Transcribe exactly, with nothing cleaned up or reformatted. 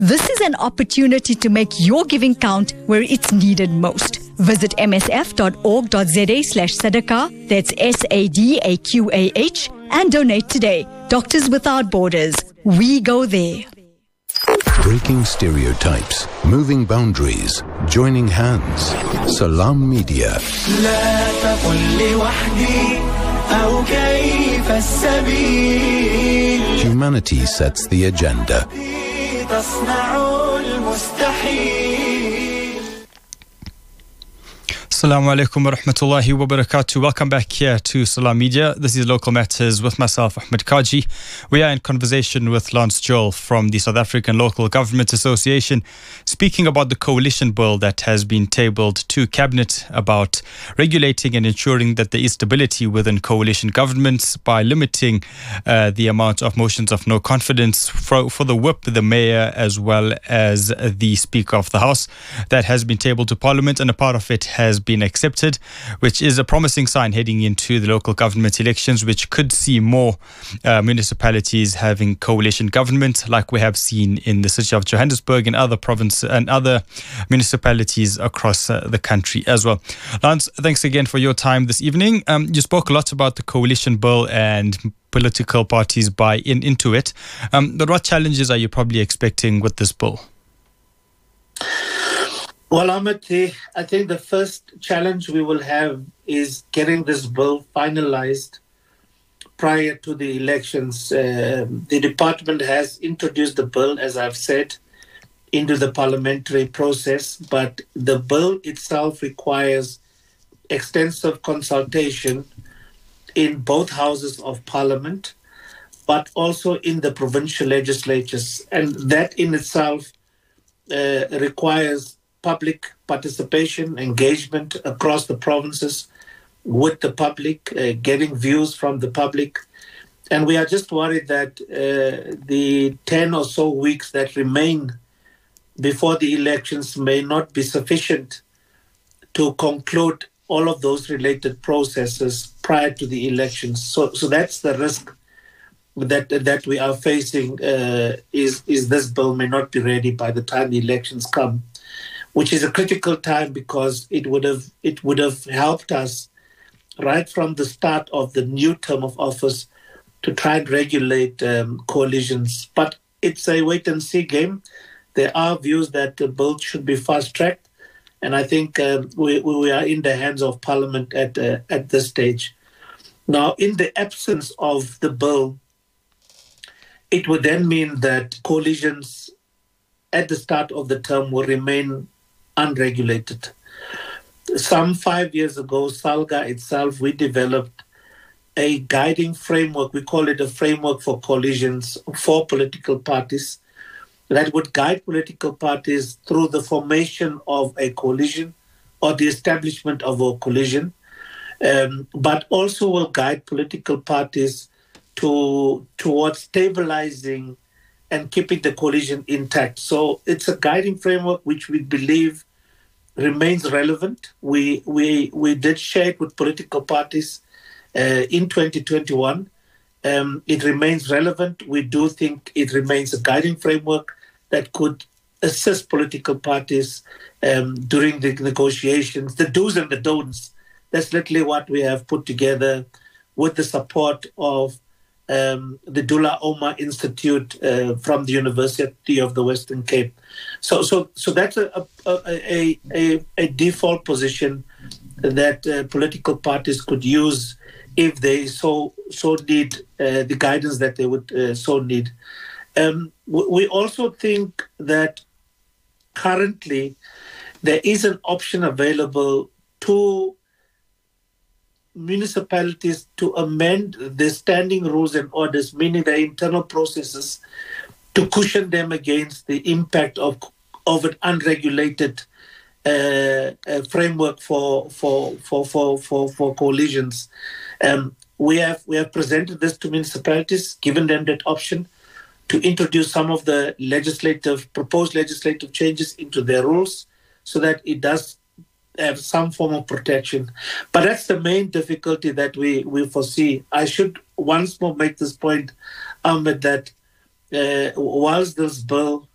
This is an opportunity to make your giving count where it's needed most. Visit msf.org.za slash sadaqah, that's S A D A Q A H, and donate today. Doctors Without Borders. We go there. Breaking stereotypes, moving boundaries, joining hands. Salam Media. Humanity sets the agenda. Assalamu alaikum wa rahmatullahi wa barakatuh. Welcome back here to Salam Media. This is Local Matters with myself, Ahmed Kaji. We are in conversation with Lance Joel from the South African Local Government Association, speaking about the coalition bill that has been tabled to Cabinet about regulating and ensuring that there is stability within coalition governments by limiting uh, the amount of motions of no confidence for, for the whip, the mayor, as well as the Speaker of the House. That has been tabled to Parliament, and a part of it has been been accepted, which is a promising sign heading into the local government elections, which could see more uh, municipalities having coalition government, like we have seen in the city of Johannesburg and other provinces and other municipalities across uh, the country as well. Lance, thanks again for your time this evening. Um, you spoke a lot about the coalition bill and political parties buy in into it, um, but what challenges are you probably expecting with this bill? Well, Ahmed, I think the first challenge we will have is getting this bill finalized prior to the elections. Uh, the department has introduced the bill, as I've said, into the parliamentary process, but the bill itself requires extensive consultation in both houses of parliament, but also in the provincial legislatures. And that in itself uh, requires public participation, engagement across the provinces with the public, uh, getting views from the public. And we are just worried that uh, the ten or so weeks that remain before the elections may not be sufficient to conclude all of those related processes prior to the elections. So, so that's the risk that that we are facing, uh, is, is this bill may not be ready by the time the elections come, which is a critical time because it would have it would have helped us right from the start of the new term of office to try and regulate um, coalitions. But it's a wait-and-see game. There are views that the bill should be fast-tracked, and I think uh, we, we are in the hands of Parliament at uh, at this stage. Now, in the absence of the bill, it would then mean that coalitions at the start of the term will remain unregulated. Some five years ago, SALGA itself, we developed a guiding framework. We call it a framework for coalitions for political parties that would guide political parties through the formation of a coalition or the establishment of a coalition, um, but also will guide political parties to towards stabilizing and keeping the coalition intact. So it's a guiding framework which we believe remains relevant. We we we did share it with political parties uh, in twenty twenty-one. Um, it remains relevant. We do think it remains a guiding framework that could assist political parties um, during the negotiations, the do's and the don'ts. That's literally what we have put together with the support of Um, the Dullah Omar Institute uh, from the University of the Western Cape. So, so, so that's a a, a, a, a default position that uh, political parties could use if they so so need uh, the guidance that they would uh, so need. Um, we also think that currently there is an option available to municipalities to amend the standing rules and orders, meaning the internal processes, to cushion them against the impact of of an unregulated uh, uh, framework for for for for for, for coalitions. Um, we have we have presented this to municipalities, given them that option to introduce some of the legislative proposed legislative changes into their rules, so that it does have some form of protection. But that's the main difficulty that we, we foresee. I should once more make this point, Ahmed, that uh, whilst this bill